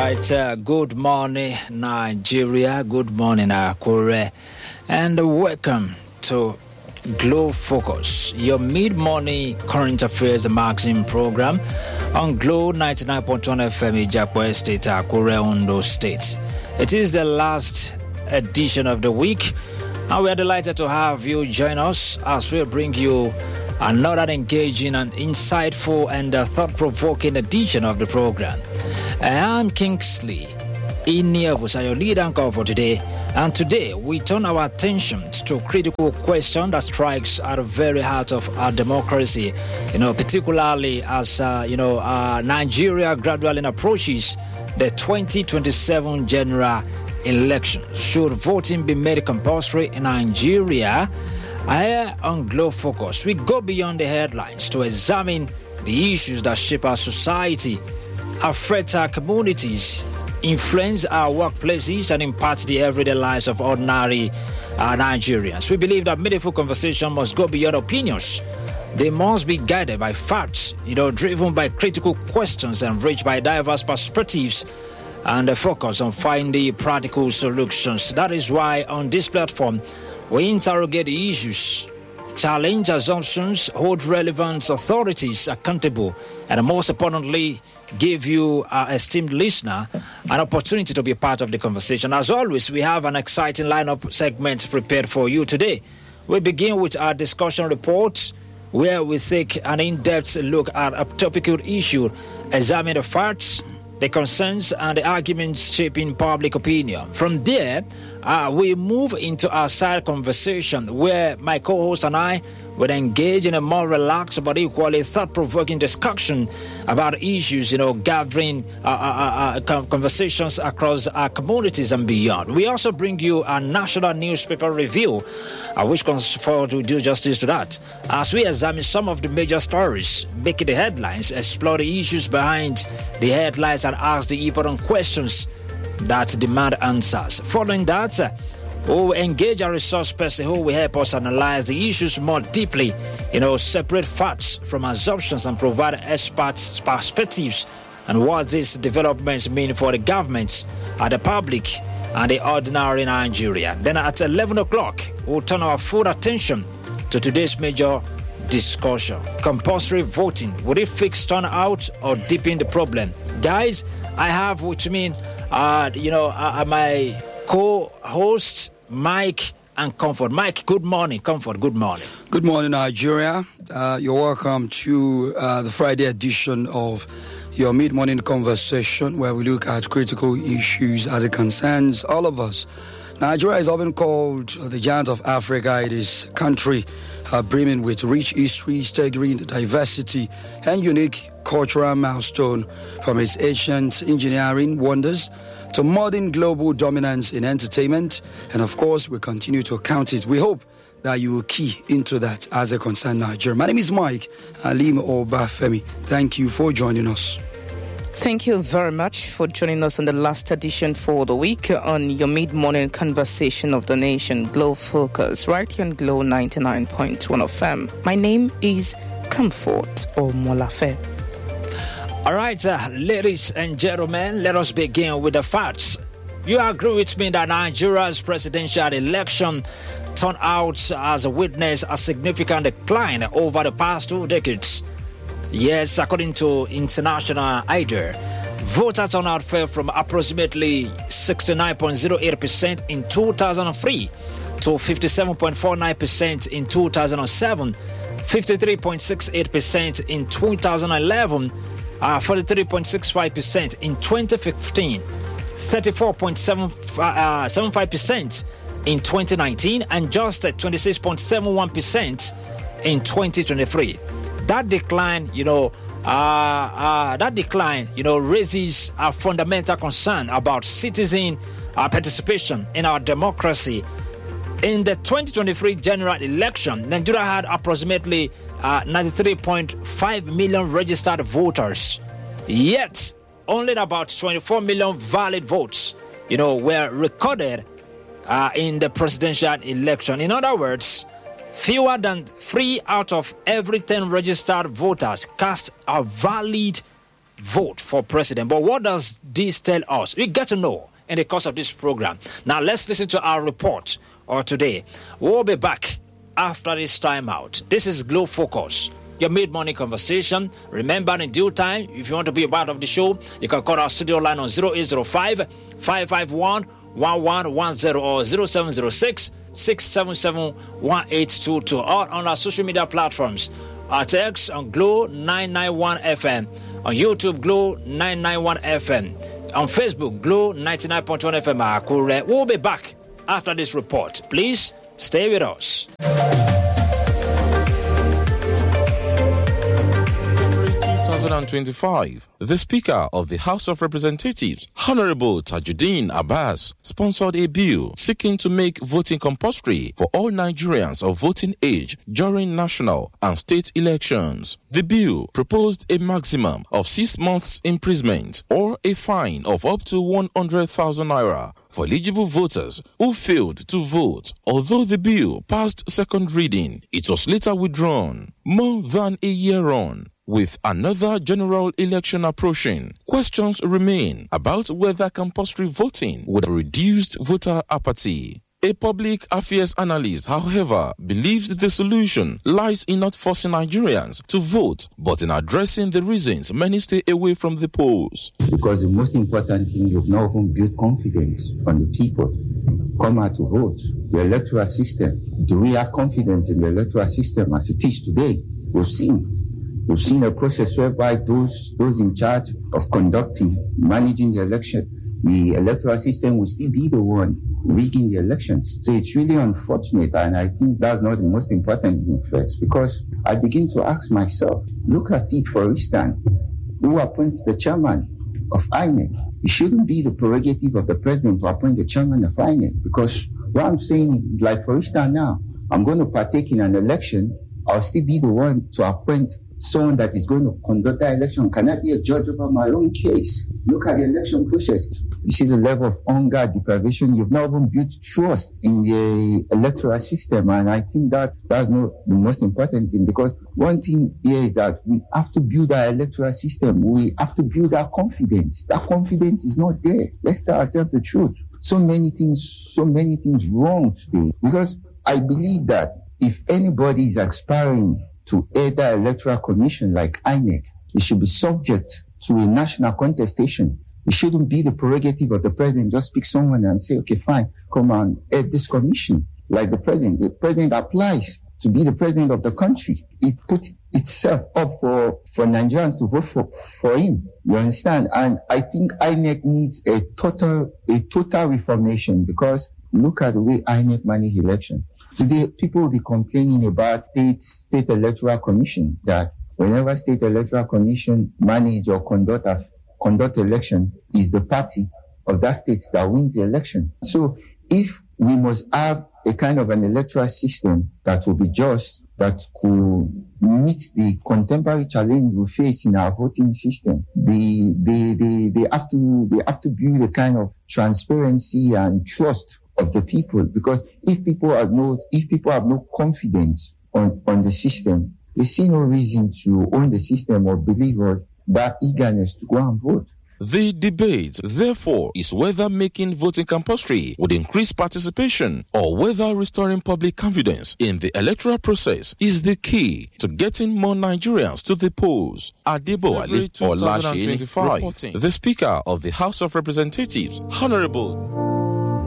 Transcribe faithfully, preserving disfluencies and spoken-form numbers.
right, uh, good morning, Nigeria. Good morning, Akure. And welcome to Glow Focus, your mid-morning current affairs magazine program on Glow ninety-nine point one F M, Ijapo Estate, Akure, Ondo State. It is the last edition of the week, and we are delighted to have you join us as we bring you another engaging and insightful and uh, thought-provoking edition of the program. I am Kingsley Inievusa, your lead anchor for today, and today we turn our attention to a critical question that strikes at the very heart of our democracy, you know, particularly as, uh, you know, uh, Nigeria gradually approaches the twenty twenty-seven general election. Should voting be made compulsory in Nigeria? Here on Glow Focus, we go beyond the headlines to examine the issues that shape our society, affect our communities, influence our workplaces, and impact the everyday lives of ordinary uh, Nigerians. We believe that meaningful conversation must go beyond opinions. They must be guided by facts, you know, driven by critical questions, enriched by diverse perspectives, and a focus on finding practical solutions. That is why on this platform, we interrogate the issues, challenge assumptions, hold relevant authorities accountable, and most importantly, give you, our esteemed listener, an opportunity to be a part of the conversation. As always, we have an exciting lineup segment prepared for you today. We begin with our discussion report, where we take an in-depth look at a topical issue, examine the facts, the concerns, and the arguments shaping public opinion. From there, uh, we move into our side conversation, where my co-host and I will engage in a more relaxed but equally thought-provoking discussion about issues, you know, gathering uh, uh, uh, conversations across our communities and beyond. We also bring you a national newspaper review, uh, which comes forward to do justice to that, as we examine some of the major stories making the headlines, explore the issues behind the headlines, and ask the important questions that demand answers. Following that, uh, we will engage a resource person who will help us analyze the issues more deeply, you know, separate facts from assumptions, and provide experts' perspectives on what these developments mean for the governments, uh, the public, and the ordinary Nigeria. Then at eleven o'clock, we'll turn our full attention to today's major discussion: compulsory voting. Would it fix turnout or deepen the problem? Guys, I have with me, uh, you know, uh, my co-host, Mike and Comfort. Mike, good morning. Comfort, good morning. Good morning, Nigeria. Uh, you're welcome to uh, the Friday edition of your mid-morning conversation, where we look at critical issues as it concerns all of us. Nigeria is often called the giant of Africa. It is a country uh, brimming with rich history, staggering diversity, and unique cultural milestone, from its ancient engineering wonders to modern global dominance in entertainment. And of course, we continue to count it. We hope that you will key into that as a concerned Nigeria. My name is Mike Alim Obafemi. Thank you for joining us. Thank you very much for joining us on the last edition for the week on your mid-morning conversation of the nation, Glow Focus, right here on Glow ninety-nine point one F M. My name is Comfort Omolafe. All right, uh, ladies and gentlemen, let us begin with the facts. You agree with me that Nigeria's presidential election turned out as a witness a significant decline over the past two decades? Yes, according to International I D R, voter turnout fell from approximately sixty-nine point zero eight percent in two thousand three to fifty-seven point four nine percent in two thousand seven, fifty-three point six eight percent in two thousand eleven, Uh, forty-three point six five percent in twenty fifteen, thirty-four point seven five percent in twenty nineteen, and just twenty-six point seven one percent in twenty twenty-three. That decline, you know, uh, uh, that decline, you know, raises a fundamental concern about citizen uh, participation in our democracy. In the twenty twenty-three general election, Nigeria had approximately Uh, ninety-three point five million registered voters. Yet, only about twenty-four million valid votes, you know, were recorded uh, in the presidential election. In other words, fewer than three out of every ten registered voters cast a valid vote for president. But what does this tell us? We get to know in the course of this program. Now, let's listen to our report or today. We'll be back after this time out. This is Glow Focus, your mid-morning conversation. Remember, in due time, if you want to be a part of the show, you can call our studio line on zero eight zero five, five five one, one one one zero or zero seven zero six, six seven seven, one eight two two, or on our social media platforms at X on Glow nine nine one F M, on YouTube Glow nine nine one F M, on Facebook Glow ninety-nine point one F M. We'll be back after this report. Please stay with us. twenty twenty-five, the Speaker of the House of Representatives, Honorable Tajuddin Abbas, sponsored a bill seeking to make voting compulsory for all Nigerians of voting age during national and state elections. The bill proposed a maximum of six months imprisonment or a fine of up to one hundred thousand naira for eligible voters who failed to vote. Although the bill passed second reading, it was later withdrawn. More than a year on, with another general election approaching, questions remain about whether compulsory voting would have reduced voter apathy. A public affairs analyst, however, believes the solution lies in not forcing Nigerians to vote, but in addressing the reasons many stay away from the polls. Because the most important thing, you've now even built confidence on the people. Come out to vote. The electoral system. Do we have confidence in the electoral system as it is today? We've seen. We've seen a process whereby those those in charge of conducting, managing the election, the electoral system will still be the one rigging the elections. So it's really unfortunate, and I think that's not the most important thing first, because I begin to ask myself, look at it for instance, who appoints the chairman of I N E C? It shouldn't be the prerogative of the president to appoint the chairman of I N E C, because what I'm saying is, like for instance now, I'm going to partake in an election, I'll still be the one to appoint someone that is going to conduct that election. Can I be a judge over my own case? Look at the election process. You see the level of hunger, deprivation. You've not even built trust in the electoral system. And I think that that's not the most important thing, because one thing here is that we have to build our electoral system. We have to build our confidence. That confidence is not there. Let's tell ourselves the truth. So many things, so many things wrong today. Because I believe that if anybody is aspiring to either electoral commission like I N E C, it should be subject to a national contestation. It shouldn't be the prerogative of the president just pick someone and say, okay, fine, come on, head this commission. Like the president, the president applies to be the president of the country. It put itself up for, for Nigerians to vote for, for him. You understand? And I think I N E C needs a total, a total reformation, because look at the way I N E C manage election. Today, people will be complaining about state, state electoral commission, that whenever state electoral commission manage or conduct a, conduct election, is the party of that state that wins the election. So if we must have a kind of an electoral system that will be just, that could meet the contemporary challenge we face in our voting system, they, they, they, they have to, they have to build a kind of transparency and trust of the people, because if people have no, if people have no confidence on, on the system, they see no reason to own the system or believe or that eagerness to go and vote. The debate, therefore, is whether making voting compulsory would increase participation or whether restoring public confidence in the electoral process is the key to getting more Nigerians to the polls. Adebo Ali Olashe, the Speaker of the House of Representatives, Honorable